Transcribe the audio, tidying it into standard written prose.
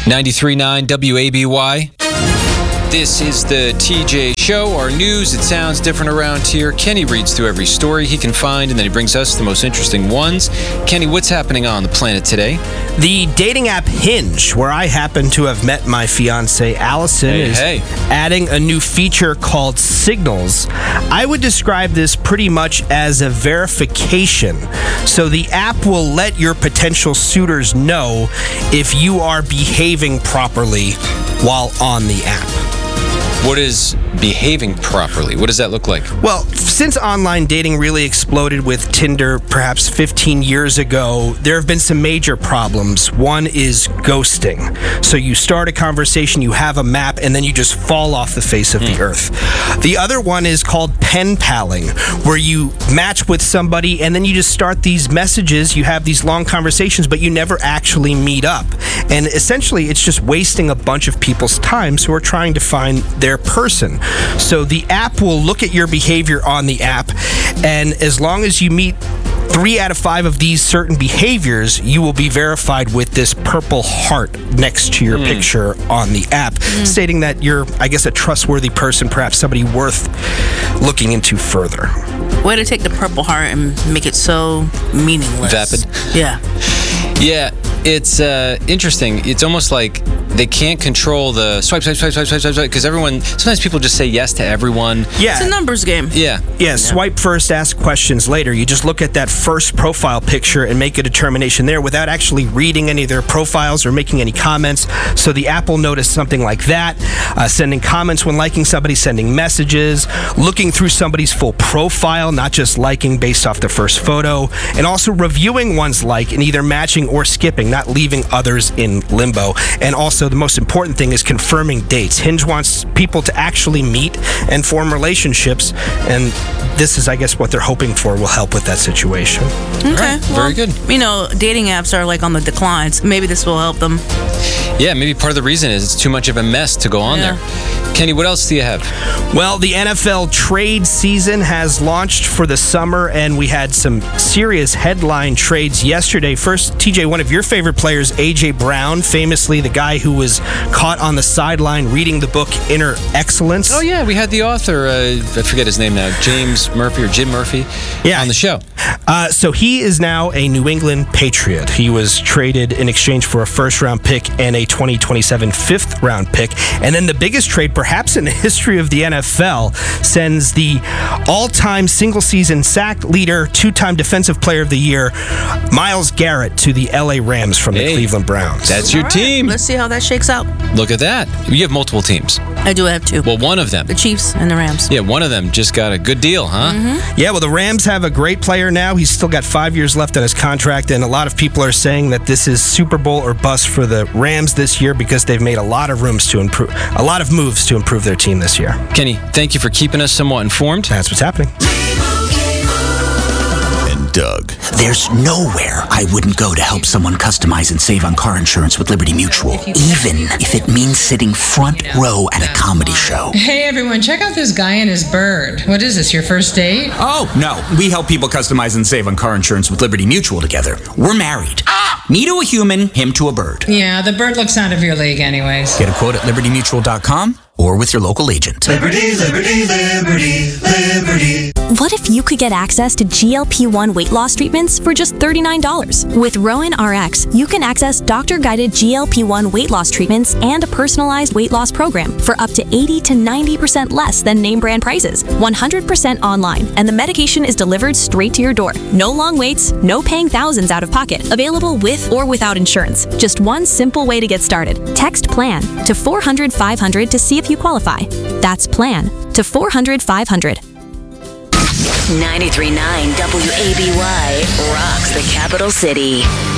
93.9 WABY. This is the TJ Show, our news. It sounds different around here. Kenny reads through every story he can find, and then he brings us the most interesting ones. Kenny, what's happening on the planet today? The dating app Hinge, where I happen to have met my fiancée Allison, is adding a new feature called Signals. I would describe this pretty much as a verification. So the app will let your potential suitors know if you are behaving properly while on the app. What is behaving properly? What does that look like? Well, since online dating really exploded with Tinder perhaps 15 years ago, there have been some major problems. One is ghosting. So you start a conversation, you have a map, and then you just fall off the face of the earth. The other one is called pen paling, where you match with somebody and then you just start these messages, you have these long conversations, but you never actually meet up. And essentially, it's just wasting a bunch of people's time who are trying to find their person. So the app will look at your behavior on the app, and as long as you meet 3 out of 5 of these certain behaviors, you will be verified with this purple heart next to your picture on the app, stating that you're, I guess, a trustworthy person, perhaps somebody worth looking into further. Way to take the purple heart and make it so meaningless. Vapid? Yeah. Yeah, it's interesting. It's almost like they can't control the swipe, because sometimes people just say yes to everyone. Yeah. It's a numbers game. Yeah. Yeah, swipe first, ask questions later. You just look at that first profile picture and make a determination there without actually reading any of their profiles or making any comments. So the app will notice something like that, sending comments when liking somebody, sending messages, looking through somebody's full profile, not just liking based off the first photo, and also reviewing one's like and either matching or skipping, not leaving others in limbo. And also the most important thing is confirming dates. Hinge wants people to actually meet and form relationships, and this is, I guess, what they're hoping for will help with that situation. Okay. Right. Very good. You know, dating apps are like on the declines. Maybe this will help them. Yeah, maybe part of the reason is it's too much of a mess to go on there. Kenny, what else do you have? Well, the NFL trade season has launched for the summer, and we had some serious headline trades yesterday. First, TJ, one of your favorite players, A.J. Brown, famously the guy who was caught on the sideline reading the book Inner Excellence. Oh, yeah, we had the author, I forget his name now, James Murphy or Jim Murphy, on the show. So he is now a New England Patriot. He was traded in exchange for a first-round pick and a 2027 fifth-round pick. And then the biggest trade, perhaps in the history of the NFL, sends the all-time single-season sack leader, 2-time Defensive Player of the Year, Myles Garrett, to the LA Rams from the Cleveland Browns. That's your team. Let's see how that shakes out. Look at that. You have multiple teams. I do have 2. Well, one of them. The Chiefs and the Rams. Yeah, one of them just got a good deal, huh? Yeah, well, the Rams have a great player now. He's still got 5 years left on his contract, and a lot of people are saying that this is Super Bowl or bust for the Rams this year because they've made a lot of moves to improve their team this year. Kenny, thank you for keeping us somewhat informed. That's what's happening. Doug. There's nowhere I wouldn't go to help someone customize and save on car insurance with Liberty Mutual, even if it means sitting front row at a comedy show. Hey everyone, check out this guy and his bird. What is this, your first date? Oh, no. We help people customize and save on car insurance with Liberty Mutual together. We're married. Me to a human, him to a bird. Yeah, the bird looks out of your league anyways. Get a quote at libertymutual.com or with your local agent. Liberty, liberty, liberty, liberty. What if you could get access to GLP-1 weight loss treatments for just $39? With Rowan RX, you can access doctor-guided GLP-1 weight loss treatments and a personalized weight loss program for up to 80 to 90% less than name brand prices. 100% online, and the medication is delivered straight to your door. No long waits, no paying thousands out of pocket. Available with or without insurance. Just one simple way to get started. Text PLAN to 400-500 to see if you qualify. That's PLAN to 400-500. 93.9 WABY rocks the capital city.